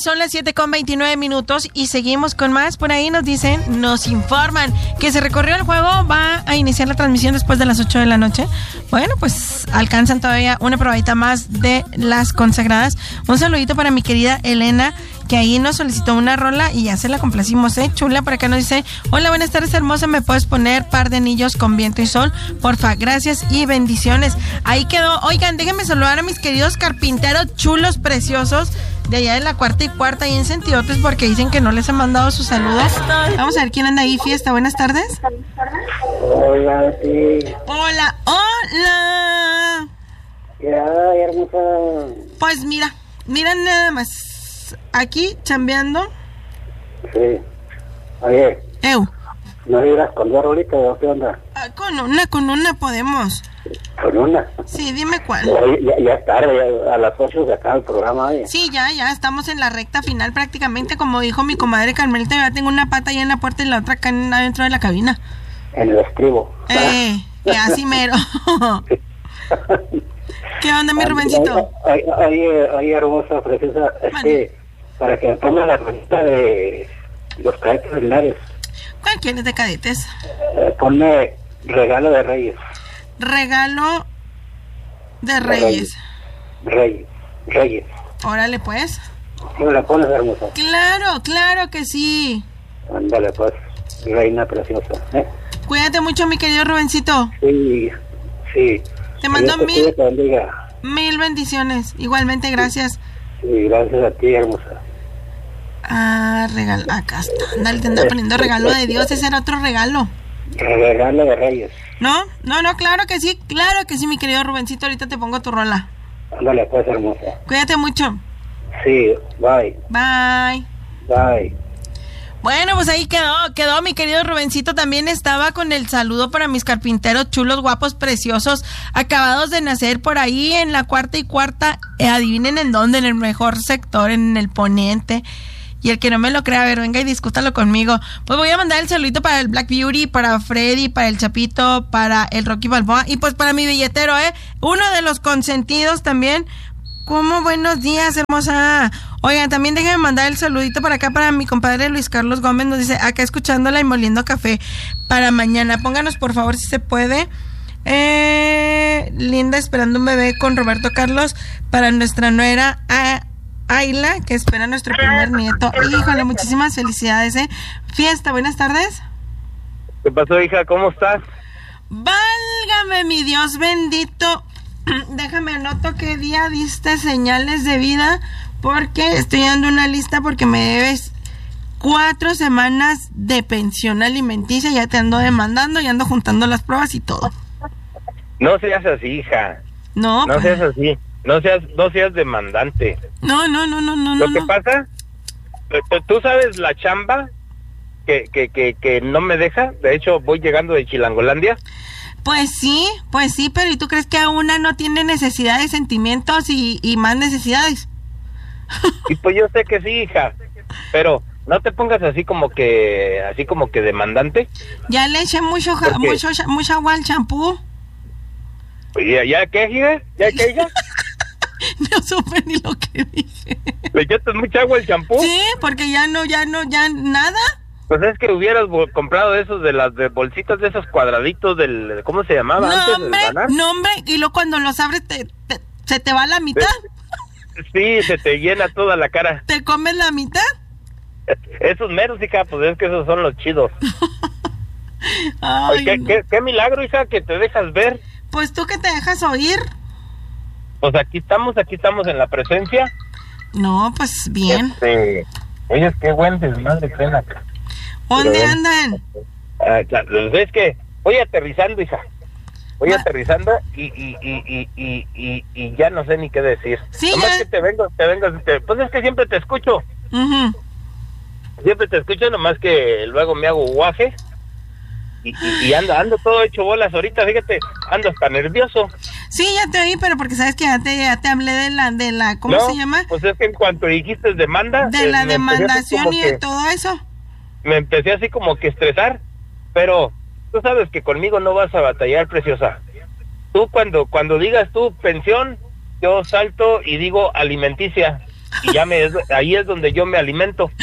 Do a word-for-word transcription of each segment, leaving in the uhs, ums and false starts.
son las siete con veintinueve minutos y seguimos con más. Por ahí nos dicen, nos informan que se recorrió el juego, va a iniciar la transmisión después de las ocho de la noche. Bueno, pues alcanzan todavía una probadita más de las consagradas. Un saludito para mi querida Elena, que ahí nos solicitó una rola y ya se la complacimos, ¿eh? Chula, por acá nos dice, hola, buenas tardes, hermosa, ¿me puedes poner Par de Anillos con Viento y Sol? Porfa, gracias y bendiciones. Ahí quedó. Oigan, déjenme saludar a mis queridos carpinteros chulos, preciosos, de allá de la cuarta y cuarta y en Sentiotes, porque dicen que no les han mandado sus saludos. Vamos a ver quién anda ahí, fiesta. Buenas tardes. Hola, sí. Hola, hola. Ya, hermosa. Pues mira, mira nada más. Aquí, chambeando. Sí. Oye. Eu. ¿No ibas con dos rolitas o qué onda? Ah, con una, con una podemos. ¿Con una? Sí, dime cuál. Ya, ya es tarde, ya a las ocho se acaba el programa. Oye. Sí, ya, ya, estamos en la recta final prácticamente, como dijo mi comadre Carmelita, ya tengo una pata allá en la puerta y la otra acá en, adentro de la cabina. En el estribo. Eh, eh así mero. ¿Qué onda, mi Rubencito? Ay, ay, ay, hermosa, preciosa, es Man. que para que me ponga la rolita de los cadetes de Linares. ¿Cuál quieres de cadetes? Eh, ponme Regalo de Reyes. Regalo de Reyes. Reyes, Reyes. Órale, pues. ¿Sí me la pones, hermosa? Claro, claro que sí. Ándale, pues, reina preciosa, ¿eh? Cuídate mucho, mi querido Rubencito. Sí, sí. Te mando te mil, te mil bendiciones. Igualmente, gracias. Sí, gracias a ti, hermosa. Ah, regalo. Acá está. Dale, te anda poniendo regalo de Dios. Ese era otro regalo. Regalo de Reyes. No, no, no, claro que sí. Claro que sí, mi querido Rubencito. Ahorita te pongo tu rola. Ándale, pues, hermosa. Cuídate mucho. Sí, bye. Bye. Bye. Bueno, pues ahí quedó, quedó mi querido Rubencito. También estaba con el saludo para mis carpinteros chulos, guapos, preciosos, acabados de nacer por ahí en la cuarta y cuarta. Eh, adivinen en dónde, en el mejor sector, en el poniente. Y el que no me lo crea, a ver, venga y discútalo conmigo. Pues voy a mandar el saludito para el Black Beauty, para Freddy, para el Chapito, para el Rocky Balboa y pues para mi billetero, ¿eh? Uno de los consentidos también. ¿Cómo? Buenos días, hermosa. Oigan, también déjenme mandar el saludito para acá para mi compadre Luis Carlos Gómez. Nos dice, acá escuchándola y moliendo café para mañana. Pónganos, por favor, si se puede. Eh, Linda esperando un bebé con Roberto Carlos para nuestra nuera a Ayla, que espera nuestro primer nieto. Híjole, muchísimas felicidades, ¿eh? Fiesta, buenas tardes. ¿Qué pasó, hija? ¿Cómo estás? Válgame mi Dios bendito. Déjame anoto qué día diste señales de vida, porque estoy dando una lista porque me debes cuatro semanas de pensión alimenticia. Ya te ando demandando y ando juntando las pruebas y todo. No seas así, hija. No, no pues... seas así. No seas, no seas demandante. No, no, no, no, no. Lo no, que no. pasa, tú sabes la chamba que, que, que, que no me deja. De hecho, voy llegando de Chilangolandia. Pues sí, pues sí, pero ¿y tú crees que una no tiene necesidad de sentimientos y, y más necesidades? Y pues yo sé que sí, hija, pero no te pongas así como que, así como que demandante. Ya le eché mucho, ja, mucho, mucha agua al champú. Pues ya, ya qué, hija, ya qué, hija. No supe ni lo que dije. ¿Le echaste mucha agua al champú? Sí, porque ya no, ya no, ya nada. Pues es que hubieras comprado esos de las de bolsitas de esos cuadraditos del, ¿cómo se llamaba no, antes? Hombre, no, hombre, y luego cuando los abres te, te, se te va la mitad. Sí, se te llena toda la cara. ¿Te comes la mitad? Esos meros, hija, pues es que esos son los chidos. Ay, ¿Qué, no. qué, qué milagro, hija, que te dejas ver. Pues tú que te dejas oír. Pues aquí estamos, aquí estamos en la presencia. No, pues bien. Este, oye, es que buen desmadre, pena. ¿Dónde Pero, andan? Ah, claro, es que voy aterrizando, hija. Voy ah. aterrizando y, y, y, y, y, y, y ya no sé ni qué decir. Sí, Nomás ya. que te vengo, te vengo, te, pues es que siempre te escucho. Uh-huh. Siempre te escucho, nomás que luego me hago guaje. Y, y, y ando, ando todo hecho bolas ahorita, fíjate, ando hasta nervioso. Sí, ya te oí, pero porque sabes que ya te, ya te hablé de la, de la, ¿cómo no, se llama? Pues es que en cuanto dijiste demanda... De eh, la demandación y de todo eso. Me empecé así como que estresar, pero tú sabes que conmigo no vas a batallar, preciosa. Tú cuando, cuando digas tú pensión, yo salto y digo alimenticia. y ya me, ahí es donde yo me alimento.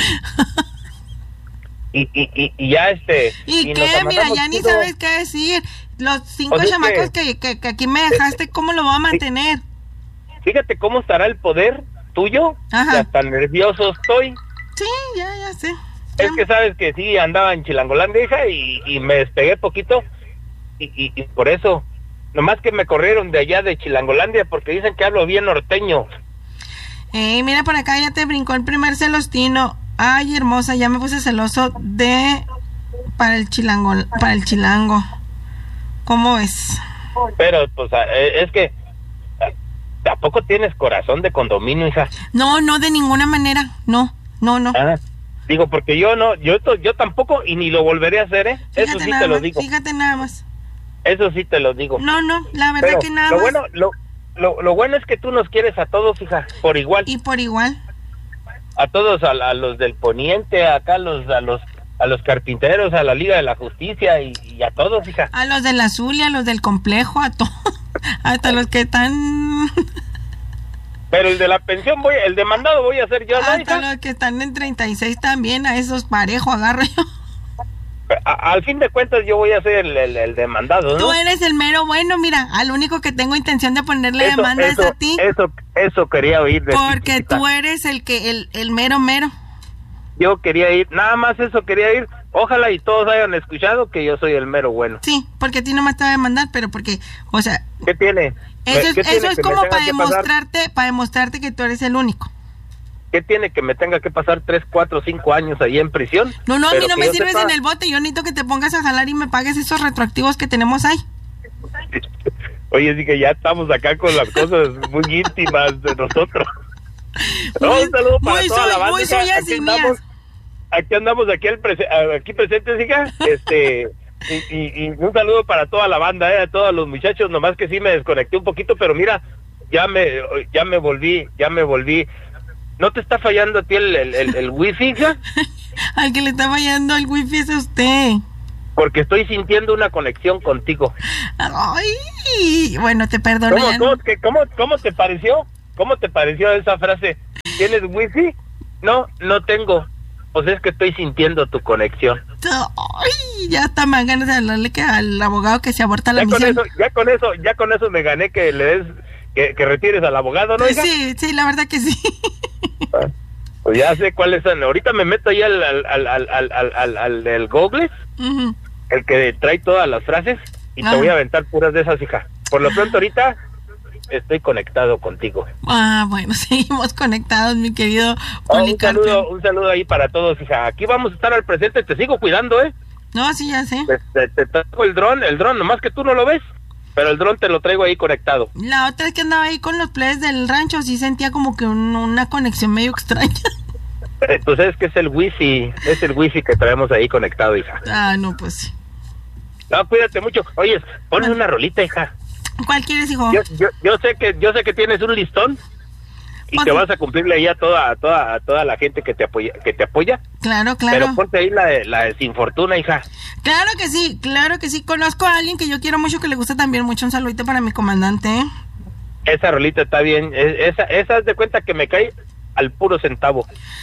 Y, y, y, y ya este... ¿Y, y qué? Mira, ya ni todo. Sabes qué decir. Los cinco o sea, chamacos que, que, que aquí me dejaste, ¿cómo lo voy a mantener? Fíjate cómo estará el poder tuyo. Ajá. Ya tan nervioso estoy. Sí, ya, ya sé. Es que sabes que sí, andaba en Chilangolandia, hija, y, y me despegué poquito. Y, y, y por eso, nomás que me corrieron de allá de Chilangolandia, porque dicen que hablo bien norteño. Eh, mira, por acá ya te brincó el primer celostino. Ay, hermosa, ya me puse celoso de... Para el chilango, para el chilango. ¿Cómo ves? Pero, pues, es que... ¿Tampoco tienes corazón de condominio, hija? No, no, de ninguna manera. No, no, no. Ah, digo, porque yo no, yo yo tampoco, y ni lo volveré a hacer, ¿eh? Fíjate Eso sí te lo más, digo. Fíjate nada más. Eso sí te lo digo. No, no, la verdad Pero que nada lo más. Bueno, lo, lo, lo bueno es que tú nos quieres a todos, hija, por igual. Y por igual. A todos, a, a los del Poniente, acá a los, a los, a los carpinteros, a la Liga de la Justicia y, y a todos, hija. A los del Azul y a los del Complejo, a todos, hasta los que están... Pero el de la pensión, voy, el demandado voy a hacer yo, ¿no, hasta hija? los que están en treinta y seis también, a esos parejo agarro yo. A, al fin de cuentas yo voy a ser el, el, el demandado, ¿no? Tú eres el mero bueno, mira, al único que tengo intención de ponerle eso, demanda eso, es a ti. Eso, eso quería oír de Porque tú eres el que, el, el mero mero. Yo quería ir, nada más eso quería ir. Ojalá y todos hayan escuchado que yo soy el mero bueno. Sí, porque a ti no me estaba a demandar, pero porque, o sea... ¿Qué tiene? Eso es, ¿Qué tiene eso es como para demostrarte, para demostrarte que tú eres el único. ¿Qué tiene que me tenga que pasar tres, cuatro, cinco años ahí en prisión? No, no, a mí no me sirves sepa... en el bote. Yo necesito que te pongas a jalar y me pagues esos retroactivos que tenemos ahí. Oye, sí que ya estamos acá con las cosas muy íntimas de nosotros. No, muy, un saludo para muy toda soy, la banda. Muy suyas y mías. Aquí andamos, aquí, el prese aquí presentes, hija. Este... Y, y, y un saludo para toda la banda, eh, a todos los muchachos, nomás que sí me desconecté un poquito, pero mira, ya me ya me volví, ya me volví. ¿No te está fallando a ti el, el, el, el wifi, hija? Al que le está fallando el wifi es a usted. Porque estoy sintiendo una conexión contigo. Ay, bueno, te perdono. ¿Cómo, cómo, que, cómo, ¿Cómo te pareció? ¿Cómo te pareció esa frase? ¿Tienes wifi? No, no tengo. Pues es que estoy sintiendo tu conexión. Ay, ya hasta me dan ganas de hablarle que al abogado que se aborta la ya misión. Con eso, ya con eso, ya con eso me gané que le des, que, que retires al abogado, ¿no, hija? Sí, sí, la verdad que sí. Ah, pues ya sé cuáles son. Ahorita me meto ahí al al al al al al, al, al del Google, uh-huh. El que trae todas las frases y ah. te voy a aventar puras de esas, hija. Por lo pronto ahorita estoy conectado contigo. Ah, bueno, seguimos conectados, mi querido oh, un saludo, un saludo ahí para todos, hija. Aquí vamos a estar al presente, te sigo cuidando, ¿eh? No, sí, ya sé. Te, te, te traigo el dron, el dron, nomás que tú no lo ves, pero el dron te lo traigo ahí conectado. La otra vez que andaba ahí con los plebes del rancho, sí sentía como que un, una conexión medio extraña. Pues es que es el wifi, es el wifi que traemos ahí conectado, hija. Ah, no, pues sí. No, cuídate mucho. Oye, ponme bueno. una rolita, hija. ¿Cuál quieres, hijo? Yo, yo, yo sé que yo sé que tienes un listón y pues, que vas a cumplirle ahí a toda a toda a toda la gente que te apoya que te apoya. Claro, claro. Pero ponte ahí la de, la de Sin Fortuna, hija. Claro que sí, claro que sí. Conozco a alguien que yo quiero mucho, que le gusta también mucho. Un saludito para mi comandante, ¿eh? Esa rolita está bien. Esa esa es de cuenta que me cae al puro centavo.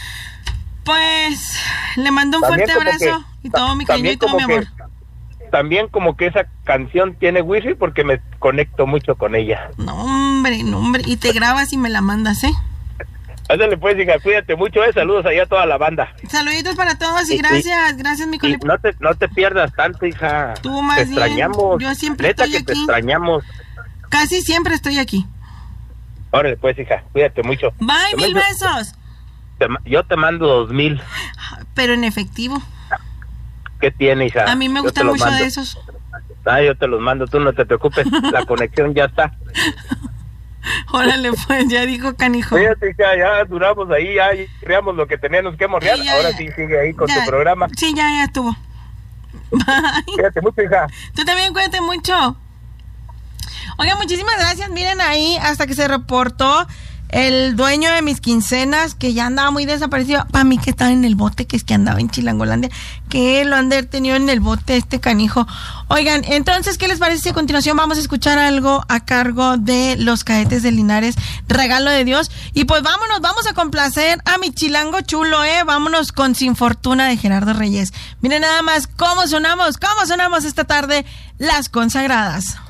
Pues le mando un también fuerte abrazo que, y todo mi cariño y todo mi amor. Que, también como que esa canción tiene wifi porque me conecto mucho con ella. No, hombre, no, hombre. Y te grabas y me la mandas, ¿eh? Ándale pues, hija, cuídate mucho, eh. Saludos allá a toda la banda. Saluditos para todos y, y gracias, y, gracias, mi colega. No te, no te pierdas tanto, hija. Tú más te bien. extrañamos. Yo siempre Neta estoy que aquí. te extrañamos. Casi siempre estoy aquí. Órale pues, hija, cuídate mucho. Bye, mil besos. Te, yo te mando dos mil. Pero en efectivo. ¿Qué tiene, hija? A mí me gustan mucho de esos. Ah, yo te los mando, tú no te preocupes, la conexión ya está. Órale, pues, ya dijo canijo. Fíjate, ya, ya duramos ahí, ya creamos lo que teníamos que morrear, sí, ahora ya, sí sigue ahí con ya, tu programa. Sí, ya, ya estuvo. Bye. Cuídate mucho, hija. Tú también cuídate mucho. Oiga, muchísimas gracias, miren ahí, hasta que se reportó el dueño de mis quincenas, que ya andaba muy desaparecido, para mí que estaba en el bote, que es que andaba en Chilangolandia, que lo han de haber tenido en el bote este canijo. Oigan, entonces, ¿qué les parece si a continuación vamos a escuchar algo a cargo de los Cadetes de Linares, Regalo de Dios? Y pues vámonos, vamos a complacer a mi chilango chulo, ¿eh? Vámonos con Sin Fortuna de Gerardo Reyes. Miren nada más cómo sonamos, cómo sonamos esta tarde, Las Consagradas.